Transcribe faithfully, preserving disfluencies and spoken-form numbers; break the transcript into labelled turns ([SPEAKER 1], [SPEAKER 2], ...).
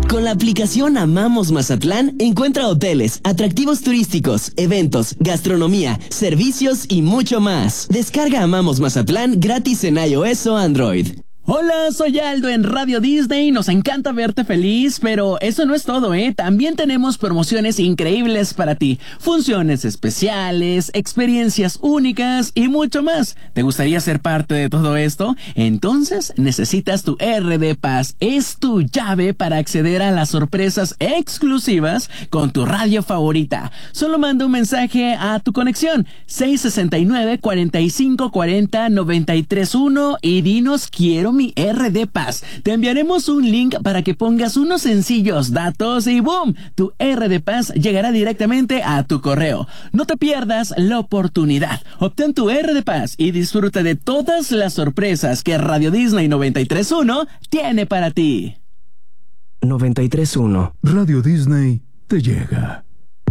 [SPEAKER 1] Con la aplicación Amamos Mazatlán, encuentra hoteles, atractivos turísticos, eventos, gastronomía, servicios y mucho más. Descarga Amamos Mazatlán gratis en iOS o Android.
[SPEAKER 2] Hola, soy Aldo en Radio Disney, nos encanta verte feliz, pero eso no es todo, ¿eh? También tenemos promociones increíbles para ti, funciones especiales, experiencias únicas y mucho más. ¿Te gustaría ser parte de todo esto? Entonces necesitas tu R D Pass, es tu llave para acceder a las sorpresas exclusivas con tu radio favorita. Solo manda un mensaje a tu conexión seis sesenta y nueve, cuarenta y cinco, cuarenta, noventa y tres uno y dinos quiero mi R D Pass. Te enviaremos un link para que pongas unos sencillos datos y ¡boom! Tu R D Pass llegará directamente a tu correo. No te pierdas la oportunidad. Obtén tu R D Pass y disfruta de todas las sorpresas que Radio Disney noventa y tres punto uno tiene para ti.
[SPEAKER 3] noventa y tres punto uno
[SPEAKER 4] Radio Disney te llega.